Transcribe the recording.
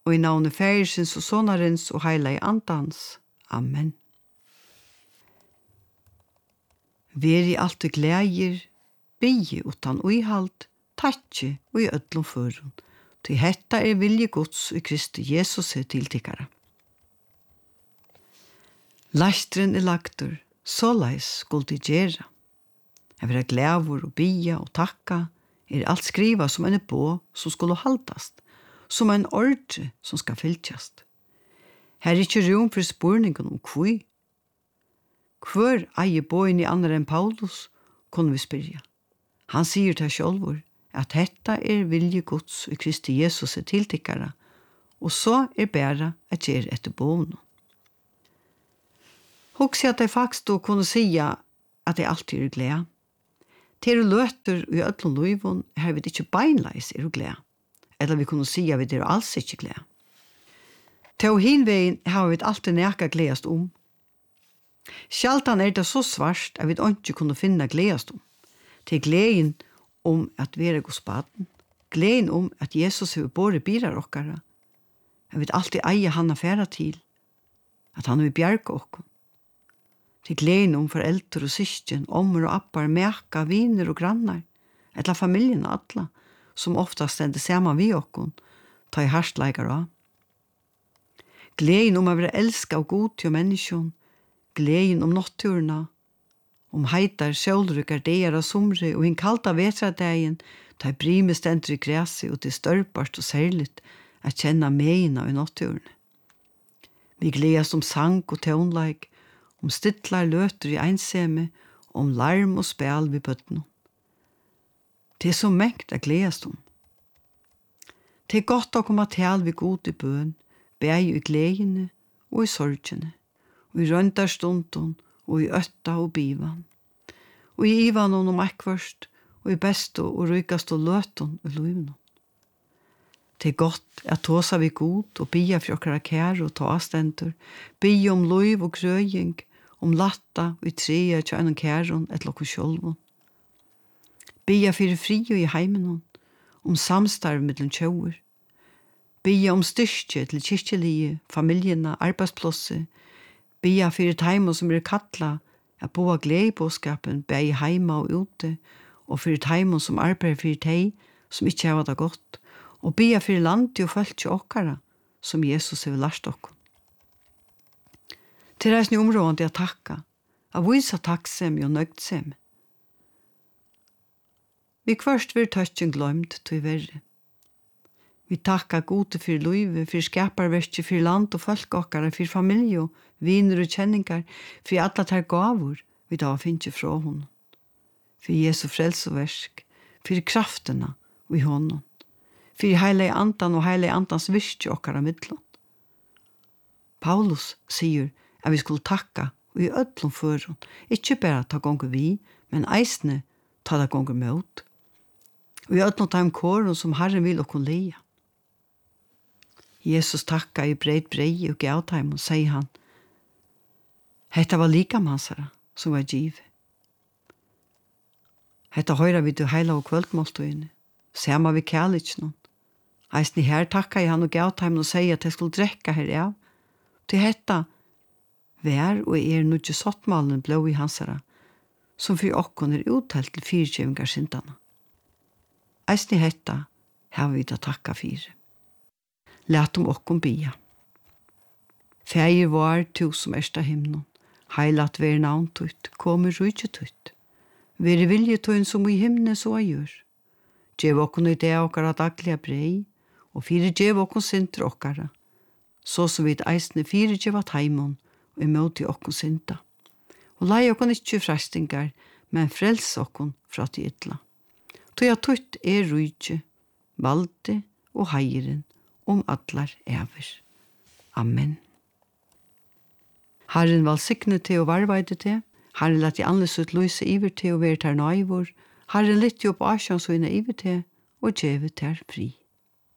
og i navnet Færisins og Sonarins og Heilige Andans. Amen. Veri alltid glægir, bygge utan uihald, tatje og i ødlom førun. Til hetta vilje Guds i Kristi Jesus tiltikkara. Lastren lagtur, såleis skuldi gera. Jeg vil ha glævur og bia og takka, alt skriva som en bå som skulle haldast, som en ordre som skal fylgjast. Her ikke rom for spurningen om kvui. Hvor eier båen i andre enn Paulus, kunne vi spyrja. Han sier til sjálvur at detta vilje Guds i Kristi Jesus tiltikkara, og så bæra at gjer etter båen. Hugsi at jeg faktisk kunne sia at jeg alltid glede. Til løter i ødlom løyvun her vi ikke beinleis glede. Eller vi kunne si at vi alls ikke glede. Til hinvegen har vi alltid neka gledast om. Sjaldan det så svart at vi ikke kunne finne gledast om. Til gleden om at vi Guds baden. Gleden om at Jesus har båret birar okkara. At vi alltid eier han affæra til. At han vil bjerke okkur. Til gleden om foreldre og syskjen, ommer og appar, meka, viner og grannar, etla familjen og alla, som ofta stender saman vi okkon, ta i harstleikar av. Gleden om å være elska og god til menneskjon, gleden om natturna, om heitar, sjålrukar, deir av somri, og hinn kalta vetradegin, ta i brime stender i græsi, og til størpast og særligt, at kjenna meina i natturna. Vi gledast om sang og tånleik, om stittlar løter i einseme, om larm og spel vid bøttene. Det så mengt å gledast om. Det godt å komme til ved god i bøn, bæg i gledene og i sorgene, og i røndarstunden og i øtta og bivan, og i ivanen om ekkvørst, og i beste og rykast og løten og løvnen. Det godt at tåsa vi god og bia for okkara kær og tåstendur, bia om løyv og grøying, om latta og i trea til en kæron et lokko sjolvun. Bia fyrir fri og i heimenon, om samstarv mellom tjauer. Bia om styrke til kyrkjelige, familjena, arbeidsplossi. Bia fyrir teimon som kalla at boa gledebåskapen bei heima og ute, og fyrir teimon som arbeider fyrir tei som ikkje hava det godt, og bia fyrir landi og fölkje okkara som Jesus har lært okkur. Til reisni områdende å takka, av visa takksemi og nøgtsemi. Vi kvørst vir tøtjen glømt til verre. Vi takka gode fyrir løyve, fyrir skaparverkje, fyrir land og folk okkara, fyrir familie, viner og kjenningar, fyrir alla ter gavur vi da finnje fra hon. Fyrir Jesu frelseverk, fyrir kraftena og i honom. Fyrir heilig andan og heilig andans virkje okkara midlån. Paulus sier at vi skulle takka og i ødlom førun, ikkje bare ta gonger vi, men eisne ta det gonger mot. Og i ødlom ta kåren som Herren vil okkon leia. Jesus takka i breit brei og gav taim og sier han, hetta var likamansara som var givet. Hetta høyra vi til heila og kvöldmåltøyene, sema vi kærlitsnån. Eisne her takka i han og gav taim og sier at jeg skulle drekka her av. Til hetta vær og nudje sottmalen blå i hansara, som for okkon uttelt til fyrtjevingar sindana. Eisne hetta har vi da takka fyre. Lat okkon bia. Fægir var tu som ersta himnon, heilat ver navn tutt, kommer rujtje tutt. Veri vilje tuin som i himne så gjør. Gjev okkon i det okkara dagliga brei, og fire gjev okkon sinter okkara, så som vi eisne fire gjev at heimon, og imot i okkon sinta. Og lei okkon ikkje frestingar, men frels okkon fra til ytla. Tøya tutt rujtje, valde og heiren, om allar ever. Amen. Herren valsikne til og varvaide til, Herren lett i anles ut løse iver til og være ter nøyvor, Herren litt jo på asjans og inne iver til, og djeve ter fri.